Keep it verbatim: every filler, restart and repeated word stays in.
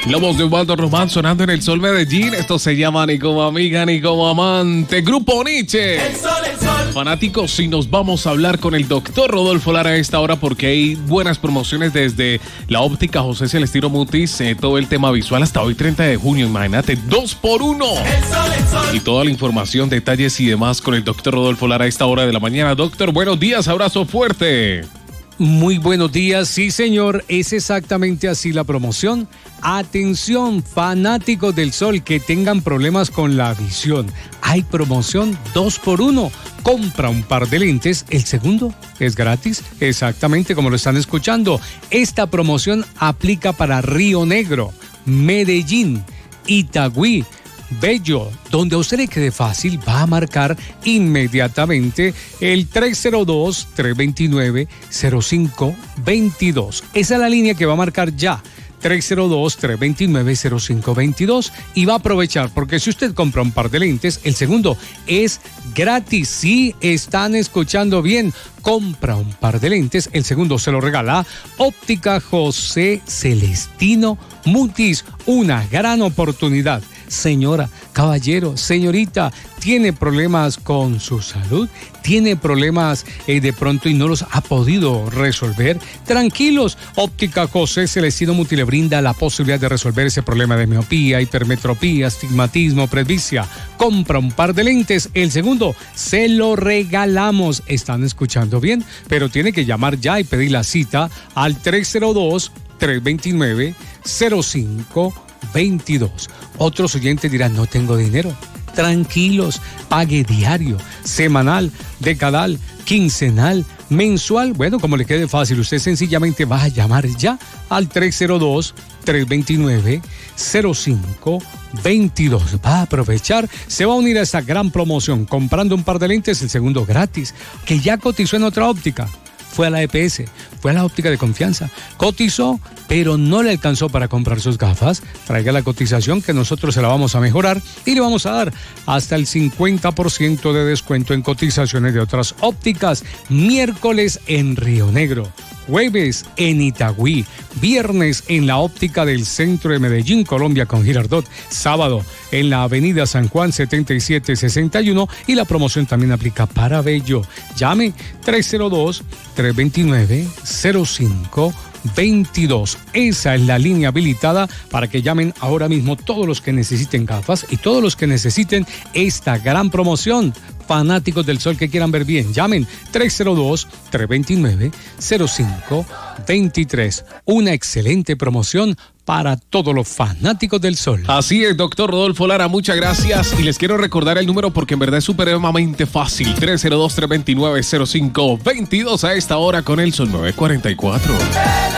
La voz de Osvaldo Román sonando en el Sol Medellín. Esto se llama Ni como amiga ni como amante. Grupo Nietzsche. El sol, el sol. Fanáticos, si nos vamos a hablar con el doctor Rodolfo Lara a esta hora porque hay buenas promociones desde la óptica José Celestino Mutis, eh, todo el tema visual hasta hoy treinta de junio, imagínate, dos por uno. El sol, el sol. Y toda la información, detalles y demás con el doctor Rodolfo Lara a esta hora de la mañana. Doctor, buenos días, abrazo fuerte. Muy buenos días, sí señor, es exactamente así la promoción. Atención, fanáticos del sol que tengan problemas con la visión. Hay promoción dos por uno. Compra un par de lentes, el segundo es gratis, exactamente como lo están escuchando. Esta promoción aplica para Río Negro, Medellín, Itagüí, Bello. Donde a usted le quede fácil, va a marcar inmediatamente el tres cero dos, tres dos nueve, cero cinco dos dos. Esa es la línea que va a marcar ya. tres cero dos, tres dos nueve, cero cinco dos dos y va a aprovechar porque si usted compra un par de lentes, el segundo es gratis. Sí, están escuchando bien. Compra un par de lentes, el segundo se lo regala Óptica José Celestino Mutis. Una gran oportunidad. Señora, caballero, señorita, ¿tiene problemas con su salud? ¿Tiene problemas eh, de pronto y no los ha podido resolver? Tranquilos, Óptica José Celestino Mutis le brinda la posibilidad de resolver ese problema de miopía, hipermetropía, astigmatismo, presbicia. Compra un par de lentes, el segundo se lo regalamos. ¿Están escuchando bien? Pero tiene que llamar ya y pedir la cita al tres cero dos, tres dos nueve, cero cinco veintidós. Otros oyentes dirán, no tengo dinero. Tranquilos, pague diario, semanal, decadal, quincenal, mensual. Bueno, como le quede fácil, usted sencillamente va a llamar ya al tres cero dos, tres dos nueve, cero cinco veintidós. Va a aprovechar, se va a unir a esta gran promoción. Comprando un par de lentes, el segundo gratis, que ya cotizó en otra óptica. Fue a la E P S, fue a la óptica de confianza, cotizó, pero no le alcanzó para comprar sus gafas. Traiga la cotización que nosotros se la vamos a mejorar y le vamos a dar hasta el cincuenta por ciento de descuento en cotizaciones de otras ópticas. Miércoles en Río Negro, jueves en Itagüí, viernes en la óptica del centro de Medellín, Colombia con Girardot, sábado en la avenida San Juan setenta y siete sesenta y uno y la promoción también aplica para Bello. Llame tres cero dos, tres dos nueve, cero cinco veintidós. Esa es la línea habilitada para que llamen ahora mismo todos los que necesiten gafas y todos los que necesiten esta gran promoción. Fanáticos del sol que quieran ver bien, llamen tres cero dos, tres dos nueve, cero cinco veintitrés. Una excelente promoción para todos los fanáticos del sol. Así es, doctor Rodolfo Lara, muchas gracias. Y les quiero recordar el número porque en verdad es supremamente fácil. tres cero dos, tres dos nueve, cero cinco veintidós a esta hora con el Sol nueve cuarenta y cuatro.